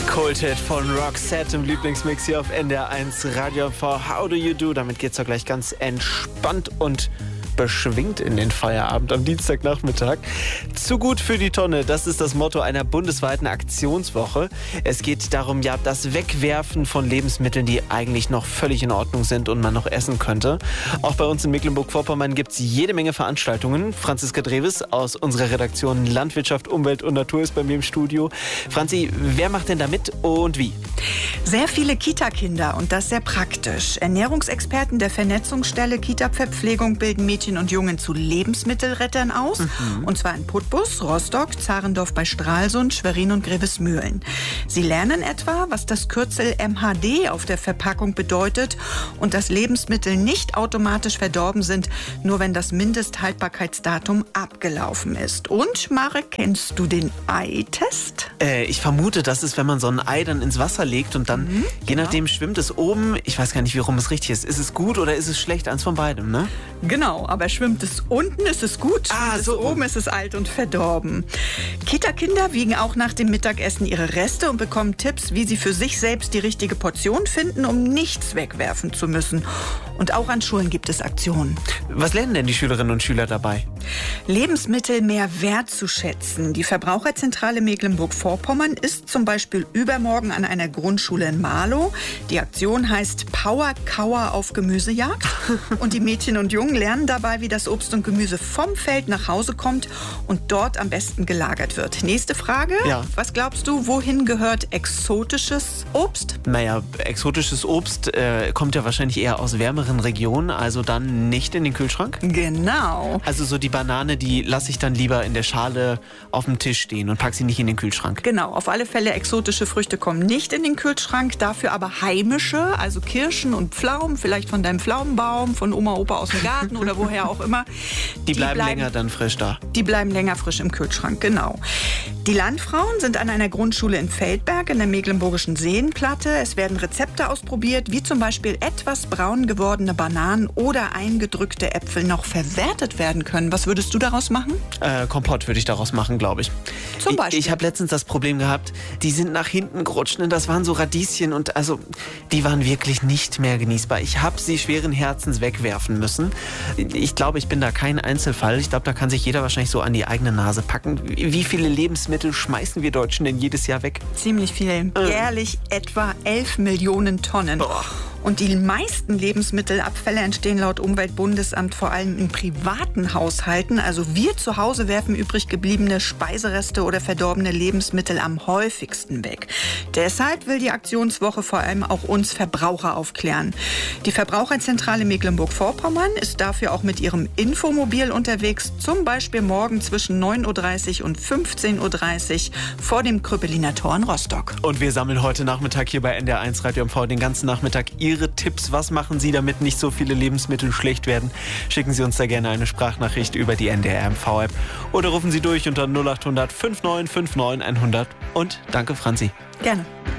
Kulthit von Roxette im Lieblingsmix hier auf NDR 1 Radio MV. How do you do? Damit geht's doch gleich ganz entspannt und beschwingt in den Feierabend am Dienstagnachmittag. Zu gut für die Tonne, das ist das Motto einer bundesweiten Aktionswoche. Es geht darum, ja, das Wegwerfen von Lebensmitteln, die eigentlich noch völlig in Ordnung sind und man noch essen könnte. Auch bei uns in Mecklenburg-Vorpommern gibt es jede Menge Veranstaltungen. Franziska Dreves aus unserer Redaktion Landwirtschaft, Umwelt und Natur ist bei mir im Studio. Franzi, wer macht denn da mit und wie? Sehr viele Kita-Kinder und das sehr praktisch. Ernährungsexperten der Vernetzungsstelle Kita-Verpflegung bilden Mädchen und Jungen zu Lebensmittelrettern aus. Und zwar in Putbus, Rostock, Zarendorf bei Stralsund, Schwerin und Grevesmühlen. Sie lernen etwa, was das Kürzel MHD auf der Verpackung bedeutet und dass Lebensmittel nicht automatisch verdorben sind, nur wenn das Mindesthaltbarkeitsdatum abgelaufen ist. Und, Marek, kennst du den Ei-Test? Ich vermute, das ist, wenn man so ein Ei dann ins Wasser legt und dann, je nachdem, schwimmt es oben. Ich weiß gar nicht, wie rum es richtig ist. Ist es gut oder ist es schlecht? Eins von beidem, ne? Genau, aber schwimmt es unten, ist es gut. Schwimmt es oben, ist es alt und verdorben. Kita-Kinder wiegen auch nach dem Mittagessen ihre Reste und bekommen Tipps, wie sie für sich selbst die richtige Portion finden, um nichts wegwerfen zu müssen. Und auch an Schulen gibt es Aktionen. Was lernen denn die Schülerinnen und Schüler dabei? Lebensmittel mehr wertzuschätzen. Die Verbraucherzentrale Mecklenburg-Vorpommern ist zum Beispiel übermorgen an einer Grundschule in Marlow. Die Aktion heißt Power Kauer auf Gemüsejagd. Und die Mädchen und Jungen lernen dabei, wie das Obst und Gemüse vom Feld nach Hause kommt und dort am besten gelagert wird. Nächste Frage. Ja. Was glaubst du, wohin gehört exotisches Obst? Naja, exotisches Obst kommt ja wahrscheinlich eher aus wärmeren Regionen, also dann nicht in den Kühlschrank? Genau. Also so die Banane, die lasse ich dann lieber in der Schale auf dem Tisch stehen und packe sie nicht in den Kühlschrank. Genau, auf alle Fälle exotische Früchte kommen nicht in den Kühlschrank, dafür aber heimische, also Kirschen und Pflaumen, vielleicht von deinem Pflaumenbaum, von Oma, Opa aus dem Garten oder woher auch immer. Die bleiben länger dann frisch da. Die bleiben länger frisch im Kühlschrank, genau. Die Landfrauen sind an einer Grundschule in Feldberg in der Mecklenburgischen Seenplatte. Es werden Rezepte ausprobiert, wie zum Beispiel etwas braun gewordene Bananen oder eingedrückte Äpfel noch verwertet werden können. Was würdest du daraus machen? Kompott würde ich daraus machen, glaube ich. Zum Beispiel? Ich habe letztens das Problem gehabt, die sind nach hinten gerutscht und das waren so Radieschen und also die waren wirklich nicht mehr genießbar. Ich habe sie schweren Herzens wegwerfen müssen. Ich glaube, ich bin da kein Einzelfall. Ich glaube, da kann sich jeder wahrscheinlich so an die eigene Nase packen. Wie viele Lebensmittel schmeißen wir Deutschen denn jedes Jahr weg? Ziemlich viel. Jährlich etwa 11 Millionen Tonnen. Boah. Und die meisten Lebensmittelabfälle entstehen laut Umweltbundesamt vor allem in privaten Haushalten. Also wir zu Hause werfen übrig gebliebene Speisereste oder verdorbene Lebensmittel am häufigsten weg. Deshalb will die Aktionswoche vor allem auch uns Verbraucher aufklären. Die Verbraucherzentrale Mecklenburg-Vorpommern ist dafür auch mit ihrem Infomobil unterwegs, zum Beispiel morgen zwischen 9.30 Uhr und 15.30 Uhr vor dem Krüppeliner Tor in Rostock. Und wir sammeln heute Nachmittag hier bei NDR 1 Radio MV den ganzen Nachmittag Ihre Tipps. Was machen Sie, damit nicht so viele Lebensmittel schlecht werden? Schicken Sie uns da gerne eine Sprachnachricht über die NDR MV-App oder rufen Sie durch unter 0800 5959 100. Und danke, Franzi. Gerne.